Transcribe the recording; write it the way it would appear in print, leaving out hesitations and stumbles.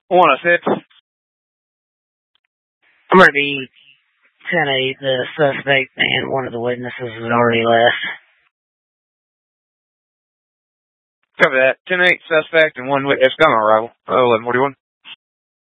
106. I'm going to be 10-8. The suspect and one of the witnesses has already left. Cover that. 10-8 suspect and one witness gun on arrival. 1141.